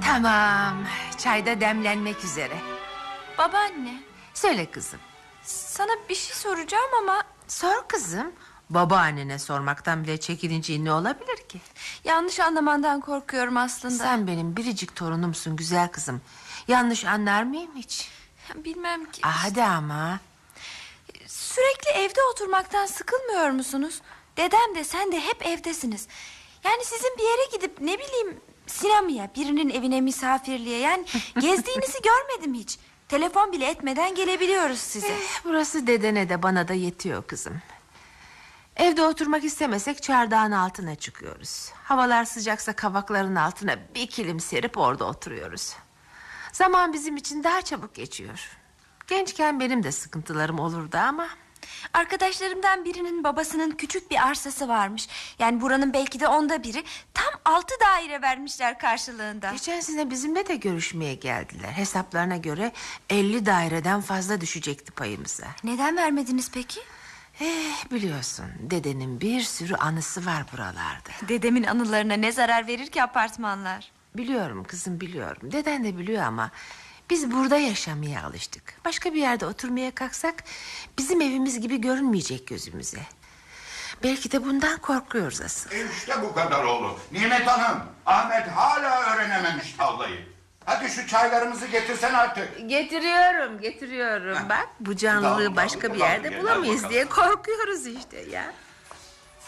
Tamam, çay da demlenmek üzere. Babaanne, Söyle kızım. sana bir şey soracağım ama... Sor kızım. Babaannene sormaktan bile çekilince ne olabilir ki? yanlış anlamandan korkuyorum aslında. Sen benim biricik torunumsun güzel kızım. Yanlış anlar mıyım hiç? Bilmem ki. Hadi ama. Sürekli evde oturmaktan sıkılmıyor musunuz? Dedem de sen de hep evdesiniz. Yani sizin bir yere gidip ne bileyim sinemaya, birinin evine misafirliğe, yani gezdiğinizi görmedim hiç. Telefon bile etmeden gelebiliyoruz size. Burası dedene de bana da yetiyor kızım. Evde oturmak istemesek çardağın altına çıkıyoruz. Havalar sıcaksa kavakların altına bir kilim serip orada oturuyoruz. Zaman bizim için daha çabuk geçiyor. Gençken benim de sıkıntılarım olurdu ama... Arkadaşlarımdan birinin babasının küçük bir arsası varmış. Yani buranın belki de 1/10. Tam 6 daire vermişler karşılığında. Geçen sene bizimle de görüşmeye geldiler. Hesaplarına göre 50 daireden fazla düşecekti payımıza. Neden vermediniz peki? Biliyorsun dedenin bir sürü anısı var buralarda. Dedemin anılarına ne zarar verir ki apartmanlar? Biliyorum kızım, biliyorum. Deden de biliyor ama biz burada yaşamaya alıştık. Başka bir yerde oturmaya kalksak bizim evimiz gibi görünmeyecek gözümüze. Belki de bundan korkuyoruz asıl. İşte bu kadar oğlum. Nimet Hanım, Ahmet hala öğrenememiş tavlayı. Hadi şu çaylarımızı getirsen artık. Getiriyorum. Bak bu canlılığı Tamam, başka bir tamam, yerde gel bulamayız bakalım. diye korkuyoruz işte ya.